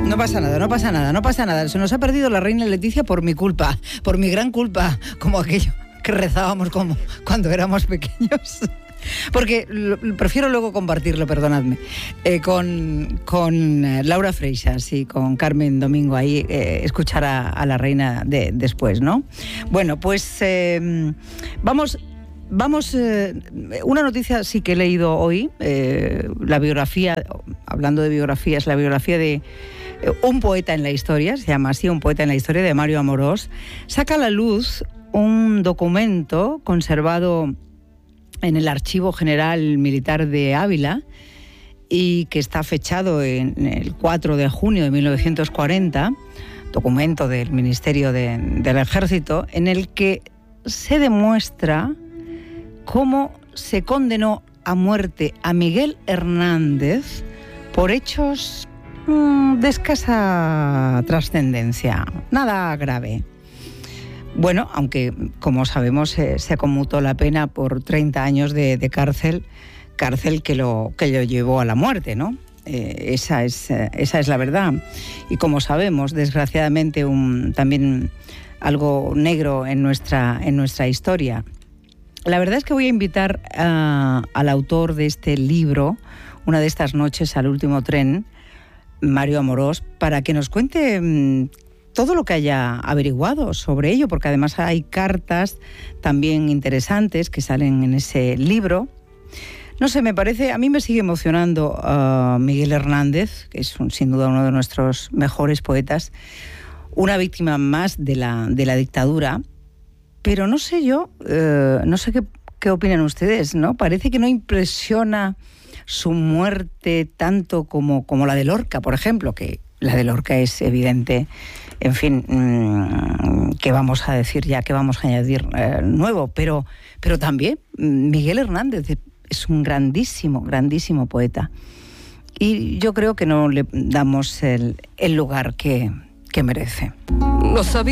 No pasa nada, no pasa nada, no pasa nada. Se nos ha perdido la reina Leticia por mi culpa, por mi gran culpa, como aquello que rezábamos como cuando éramos pequeños. Porque prefiero luego compartirlo, perdonadme, con Laura Freixas y con Carmen Domingo ahí, escuchar a la reina después, ¿no? Bueno, pues vamos, una noticia sí que he leído hoy, la biografía, hablando de biografías, la biografía de un poeta en la historia, se llama así, un poeta en la historia, de Mario Amorós, saca a la luz un documento conservado en el Archivo General Militar de Ávila y que está fechado en el 4 de junio de 1940, documento del Ministerio del Ejército, en el que se demuestra cómo se condenó a muerte a Miguel Hernández por hechos de escasa trascendencia, nada grave. Bueno, aunque como sabemos se conmutó la pena por 30 años de cárcel que lo llevó a la muerte, ¿no? Esa es la verdad. Y como sabemos, desgraciadamente, también algo negro en nuestra historia. La verdad es que voy a invitar al autor de este libro, Una de estas noches al último tren, Mario Amorós, para que nos cuente todo lo que haya averiguado sobre ello, porque además hay cartas también interesantes que salen en ese libro. No sé, a mí me sigue emocionando Miguel Hernández, que es sin duda uno de nuestros mejores poetas, una víctima más de la dictadura, pero no sé no sé qué opinan ustedes, ¿no? Parece que no impresiona su muerte tanto como la de Lorca, por ejemplo, que la de Lorca es evidente. En fin, ¿qué vamos a decir ya? ¿Qué vamos a añadir nuevo? Pero también Miguel Hernández es un grandísimo, grandísimo poeta. Y yo creo que no le damos el lugar que merece. No sabía.